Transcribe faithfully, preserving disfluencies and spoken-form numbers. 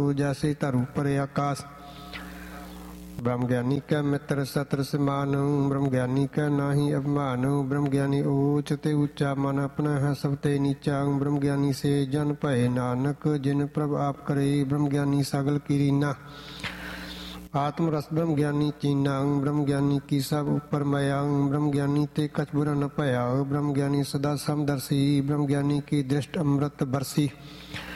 जैसे तरु परे आकाश। ब्रह्म ज्ञानी कै मित्र सत्र समान, ब्रह्म ज्ञानी कै नाहि अभिमान। ब्रह्म ज्ञानी ऊच ते ऊंचा, मन अपना है सब ते नीचा। ब्रह्म ज्ञानी से जन भय नानक, जिन प्रभ आप करे। ब्रह्म ज्ञानी सगल कीरीना, आत्म रस ब्रह्म ज्ञानी चीना। ब्रह्म ज्ञानी की सब ऊपर मया, ब्रह्म ज्ञानी ते कछ बुरा न पया। ब्रह्म ज्ञानी सदा समदर्शी, ब्रह्म ज्ञानी की दृष्ट अमृत बरसी।